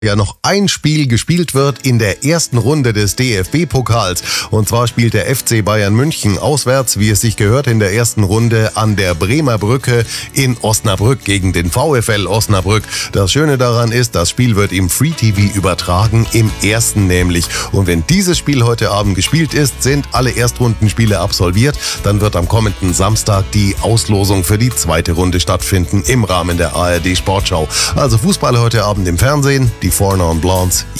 ja noch ein Spiel gespielt wird in der ersten Runde des DFB-Pokals. Und zwar spielt der FC Bayern München auswärts, wie es sich gehört, in der ersten Runde an der Bremer Brücke in Osnabrück gegen den VfL Osnabrück. Das Schöne daran ist, das Spiel wird im Free TV übertragen, im ersten nämlich. Und wenn dieses Spiel heute Abend gespielt ist, sind alle Erstrundenspiele absolviert. Dann wird am kommenden Samstag die Auslosung für die zweite Runde stattfinden im Rahmen der ARD Sportschau. Also Fußball heute Abend im Fernsehen. Die Four Non Blondes